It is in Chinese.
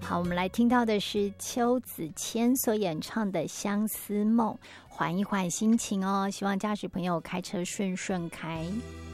好，我们来听到的是邱子谦所演唱的《相思梦》，缓一缓心情哦。希望驾驶朋友开车顺顺开。